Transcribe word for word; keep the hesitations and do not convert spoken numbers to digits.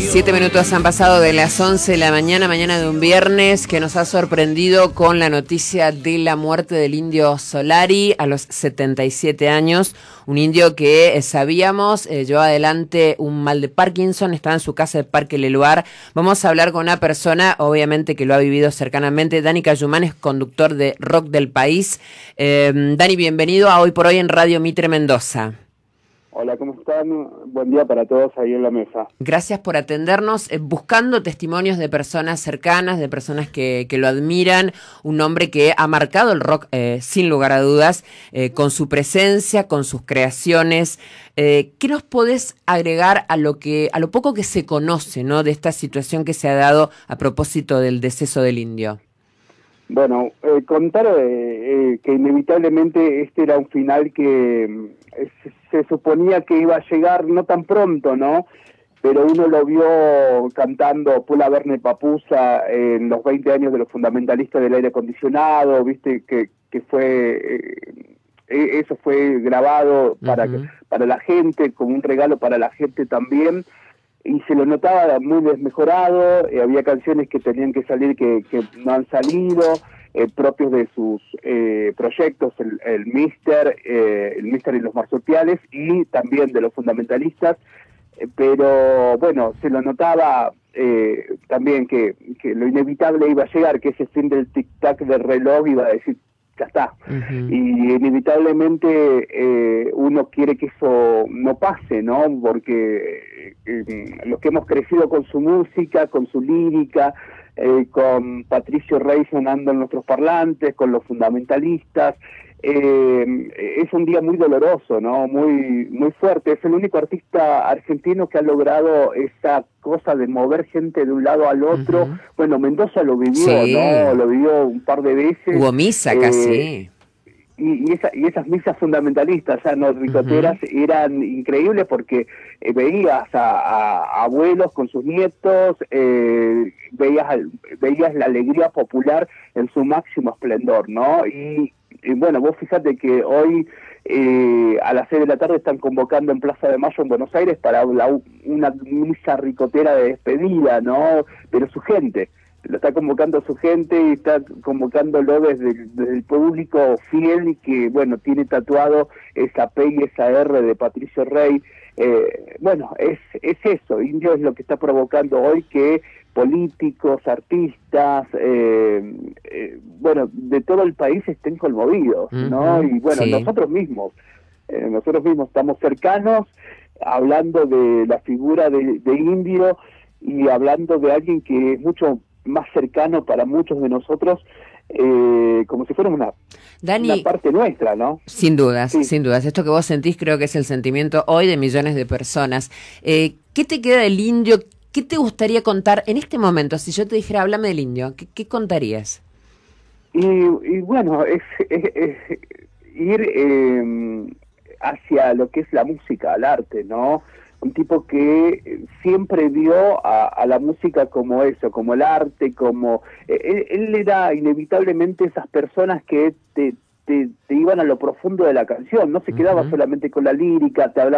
Siete minutos han pasado de las once de la mañana, mañana de un viernes, que nos ha sorprendido con la noticia de la muerte del indio Solari a los setenta y siete años. Un indio que eh, sabíamos eh, llevaba adelante un mal de Parkinson, estaba en su casa de Parque Leluar. Vamos a hablar con una persona, obviamente, que lo ha vivido cercanamente. Dani Cayumán es conductor de Rock del País. Eh, Dani, bienvenido a Hoy por Hoy en Radio Mitre Mendoza. Hola, ¿cómo están? Buen día para todos ahí en la mesa. Gracias por atendernos, eh, buscando testimonios de personas cercanas, de personas que, que lo admiran, un hombre que ha marcado el rock eh, sin lugar a dudas, eh, con su presencia, con sus creaciones. Eh, ¿Qué nos podés agregar a lo que, a lo poco que se conoce, ¿no?, de esta situación que se ha dado a propósito del deceso del indio? Bueno, eh, contar eh, eh, que inevitablemente este era un final que eh, se, se suponía que iba a llegar no tan pronto, ¿no? Pero uno lo vio cantando Pula Verne Papusa en los veinte años de los fundamentalistas del aire acondicionado, viste que, que fue... Eh, eso fue grabado para, uh-huh. para la gente, como un regalo para la gente también. Y se lo notaba muy desmejorado, eh, había canciones que tenían que salir que, que no han salido, eh, propios de sus eh, proyectos, el, el Mister, eh, el Mister y los Marsupiales, y también de los fundamentalistas, eh, pero bueno, se lo notaba eh, también que, que lo inevitable iba a llegar, que ese fin del tic-tac del reloj iba a decir, ya está. Uh-huh. Y inevitablemente eh, uno quiere que eso no pase, ¿no? Porque eh, los que hemos crecido con su música, con su lírica, eh, con Patricio Rey sonando en nuestros parlantes, con los fundamentalistas, eh, es un día muy doloroso, ¿no? Muy muy fuerte. Es el único artista argentino que ha logrado esa cosa de mover gente de un lado al otro. Uh-huh. Bueno, Mendoza lo vivió, sí. ¿no? Lo vivió un par de veces. Hubo misa eh, casi. Y, y, esa, y esas misas fundamentalistas, ya no ricoteras, uh-huh. eran increíbles porque eh, veías a, a, a abuelos con sus nietos, eh, veías, al, veías la alegría popular en su máximo esplendor, ¿no? Y, y bueno, vos fíjate que hoy eh, a las seis de la tarde están convocando en Plaza de Mayo en Buenos Aires para la, una misa ricotera de despedida, ¿no? Pero su gente. Lo está convocando su gente y está convocándolo desde, desde el público fiel y que, bueno, tiene tatuado esa P y esa R de Patricio Rey. Eh, bueno, es, es eso, Indio es lo que está provocando hoy que políticos, artistas, eh, eh, bueno, de todo el país estén conmovidos, uh-huh. ¿no? Y bueno, sí. nosotros mismos, eh, nosotros mismos estamos cercanos, hablando de la figura de, de Indio y hablando de alguien que es mucho más cercano para muchos de nosotros, eh, como si fuera una, Dani, una parte nuestra, ¿no? Sin dudas, sí. sin dudas. Esto que vos sentís creo que es el sentimiento hoy de millones de personas. Eh, ¿Qué te queda del indio? ¿Qué te gustaría contar en este momento? Si yo te dijera, háblame del indio, ¿qué, qué contarías? Y, y bueno, es, es, es ir eh, hacia lo que es la música, al arte, ¿no? Un tipo que siempre vio a, a la música como eso, como el arte, como... Él, él era inevitablemente esas personas que te, te, te iban a lo profundo de la canción, no se quedaba uh-huh. solamente con la lírica, te hablaba